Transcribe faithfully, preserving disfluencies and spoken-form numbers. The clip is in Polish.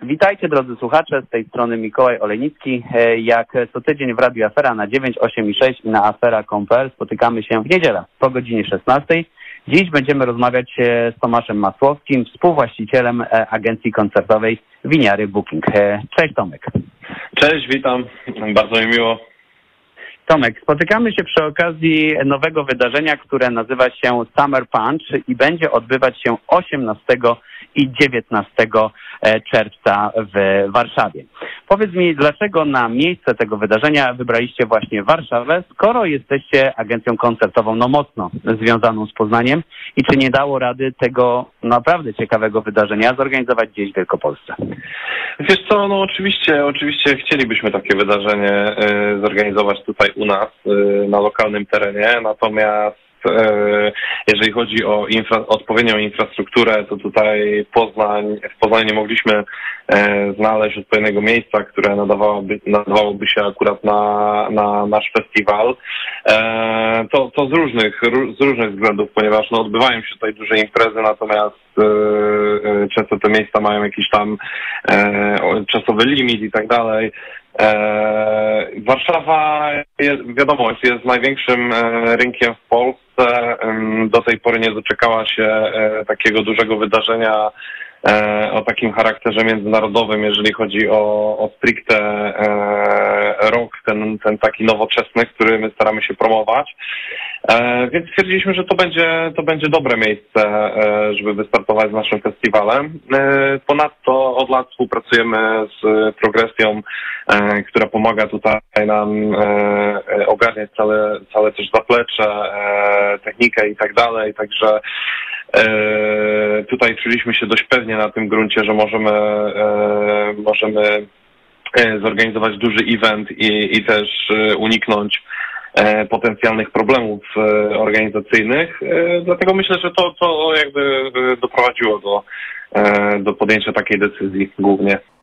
Witajcie drodzy słuchacze, z tej strony Mikołaj Olejnicki. Jak co tydzień w Radiu Afera na dziewięć, osiem i sześć i na afera kropka com kropka pe el spotykamy się w niedzielę po godzinie szesnastej. Dziś będziemy rozmawiać z Tomaszem Masłowskim, współwłaścicielem agencji koncertowej Winiary Booking. Cześć Tomek. Cześć, witam, bardzo mi miło. Tomek, spotykamy się przy okazji nowego wydarzenia, które nazywa się Summer Punch i będzie odbywać się osiemnastego i dziewiętnastego czerwca w Warszawie. Powiedz mi, dlaczego na miejsce tego wydarzenia wybraliście właśnie Warszawę, skoro jesteście agencją koncertową no mocno związaną z Poznaniem i czy nie dało rady tego naprawdę ciekawego wydarzenia zorganizować gdzieś w Wielkopolsce? Wiesz co, no oczywiście, oczywiście chcielibyśmy takie wydarzenie y, zorganizować tutaj u nas, y, na lokalnym terenie, natomiast jeżeli chodzi o infra, odpowiednią infrastrukturę, to tutaj Poznań, w Poznaniu nie mogliśmy e, znaleźć odpowiedniego miejsca, które nadawałoby, nadawałoby się akurat na, na nasz festiwal. E, to, to z różnych, z różnych względów, ponieważ no, odbywają się tutaj duże imprezy, natomiast e, e, często te miejsca mają jakiś tam e, czasowy limit i tak dalej. E, Warszawa, jest, wiadomo, jest, jest największym e, rynkiem w Polsce. Do tej pory nie doczekała się e, takiego dużego wydarzenia e, o takim charakterze międzynarodowym, jeżeli chodzi o, o stricte e, rock, ten, ten taki nowoczesny, który my staramy się promować. E, więc stwierdziliśmy, że to będzie, to będzie dobre miejsce, e, żeby wystartować z naszym festiwalem. E, ponadto od lat współpracujemy z Progresją, e, która pomaga tutaj nam e, ogarniać całe, całe też zaplecze, e, technikę i tak dalej, także e, tutaj czuliśmy się dość pewnie na tym gruncie, że możemy, e, możemy zorganizować duży event i, i też uniknąć potencjalnych problemów organizacyjnych. Dlatego myślę, że to, to jakby doprowadziło do, do podjęcia takiej decyzji głównie.